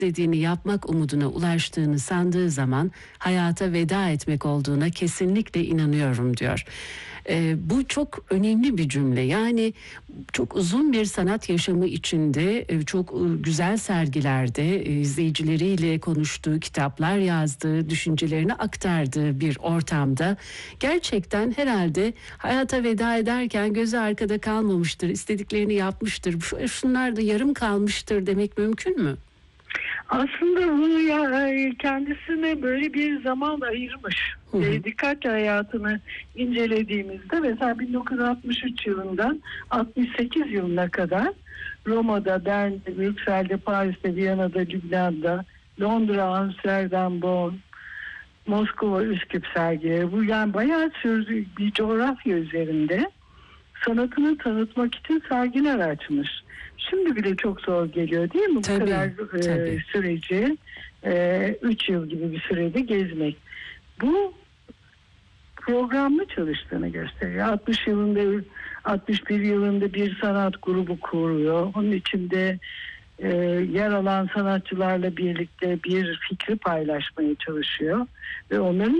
istediğini yapmak umuduna ulaştığını sandığı zaman hayata veda etmek olduğuna kesinlikle inanıyorum diyor. Bu çok önemli bir cümle. Yani çok uzun bir sanat yaşamı içinde çok güzel sergilerde izleyicileriyle konuştuğu, kitaplar yazdığı, düşüncelerini aktardığı bir ortamda gerçekten herhalde hayata veda ederken gözü arkada kalmamıştır, istediklerini yapmıştır, şunlar da yarım kalmıştır demek mümkün mü? Aslında bunu kendisine böyle bir zaman ayırmış. Dikkatle hayatını incelediğimizde mesela 1963 yılından 68 yılına kadar Roma'da, Bern'de, Brüksel'de, Paris'te, Viyana'da, Lübnan'da, Londra, Amsterdam, Bonn, Moskova, Üsküp sergileri. Bu yani bayağı sürdü bir coğrafya üzerinde sanatını tanıtmak için sergiler açmış. Şimdi bile çok zor geliyor değil mi? Tabii, Bu kadar tabii. süreci 3 yıl gibi bir sürede gezmek. Bu programlı çalıştığını gösteriyor. 61 yılında bir sanat grubu kuruyor. Onun içinde yer alan sanatçılarla birlikte bir fikri paylaşmaya çalışıyor ve onların